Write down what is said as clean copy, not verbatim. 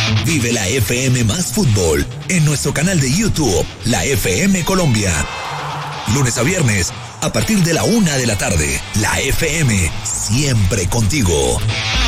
Vive la FM más fútbol en nuestro canal de YouTube, la FM Colombia. Lunes a viernes, a partir de la 1 de la tarde, la FM, siempre contigo.